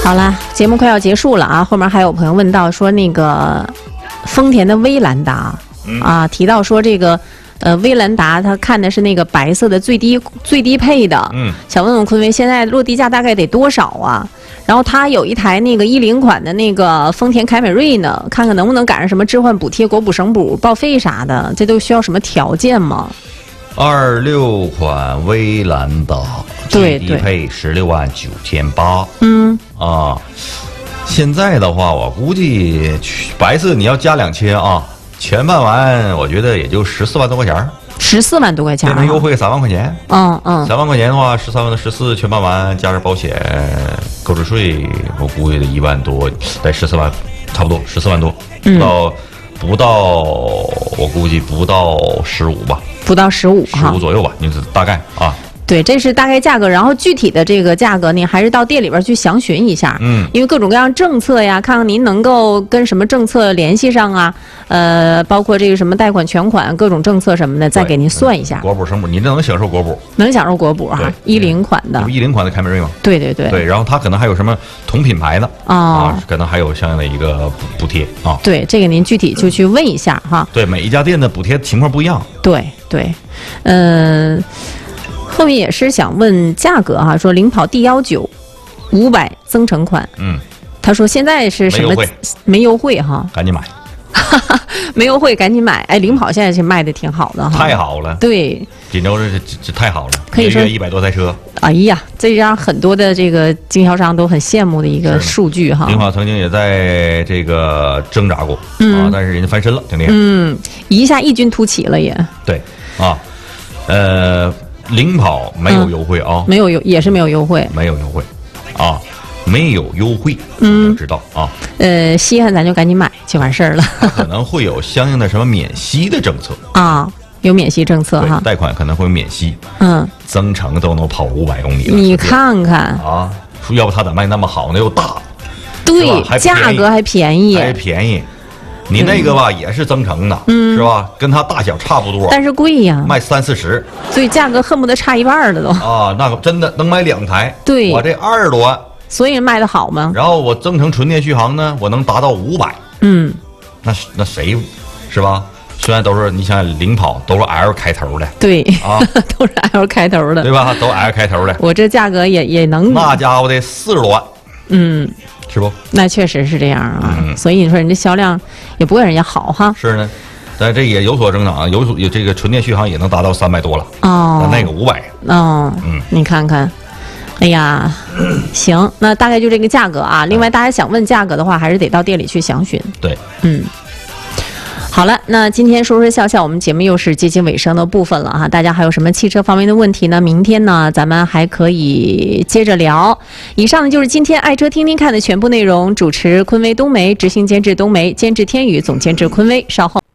好了，节目快要结束了啊，后面还有朋友问到说那个丰田的威兰达啊，提到说这个威兰达他看的是那个白色的最低配的，想问问坤威现在落地价大概得多少啊？然后他有一台那个10款的那个丰田凯美瑞呢，看看能不能赶上什么置换补贴、国补、省补、报废啥的，这都需要什么条件吗 ？26款威兰达， 对最低配169800。现在的话，我估计白色你要加2000啊，全办完，我觉得也就14万多块钱。 14万多块钱， 现在优惠3万块钱。3万块钱的话，13万的14全办完，加上保险、购置税，我估计得1万多，得14万，差不多14万多，不到，我估计不到15吧， 不到15 左右吧，你大概啊。 对，这是大概价格，然后具体的这个价格，你还是到店里边去详询一下。因为各种各样政策呀，看看您能够跟什么政策联系上啊，包括这个什么贷款、全款各种政策什么的，再给您算一下。 国补、省补，您这能享受国补？ 能享受国补哈，10款的。 10款的凯美瑞吗？ 对。 对，然后它可能还有什么同品牌的可能还有相应的一个补贴啊。 对，这个您具体就去问一下哈。 对，每一家店的补贴情况不一样。 对，后面也是想问价格哈，说领跑 D19 500增程款，他说现在是什么没优惠哈， 赶紧买， 没优惠赶紧买。哎，领跑现在是卖的挺好的哈， 太好了， 对， 锦州这太好了， 可以说 100多台车。 哎呀，这让很多的这个经销商都很羡慕的一个数据哈。 领跑曾经也在这个挣扎过但是人家翻身了，挺厉害。 一下异军突起了也。 对啊，领跑没有优惠啊， 也是没有优惠， 没有优惠啊，没有优惠，我知道啊。 稀罕咱就赶紧买就完事儿了。 可能会有相应的什么免息的政策啊，有免息政策哈， 贷款可能会免息，增程都能跑500公里了。 你看看啊，要不他咋卖那么好呢？又大， 对，价格还便宜， 你那个吧也是增程的，是吧？跟它大小差不多， 但是贵呀， 卖30-40， 所以价格恨不得差一半了都。 啊，那个真的能买2台， 对， 我这20多万， 所以卖的好吗？ 然后我增程纯电续航呢，我能达到500，那谁是吧？虽然都是你想领跑都是 L 开头的， 对啊，都是 L 开头的， 对吧？都 L 开头的， 我这价格也能， 那家伙得40多万，是不？ 那确实是这样啊，所以你说人家销量也不会人家好哈。 是呢，但这也有所增长，有这个纯电续航也能达到300多了那个500 你看看，哎呀，行，那大概就这个价格啊。另外，大家想问价格的话，还是得到店里去详询。 对， 好了，那今天说说笑笑，我们节目又是接近尾声的部分了哈。大家还有什么汽车方面的问题呢？明天呢，咱们还可以接着聊。以上呢就是今天爱车听听看的全部内容。主持坤威冬梅，执行监制冬梅，监制天宇，总监制坤威。稍后。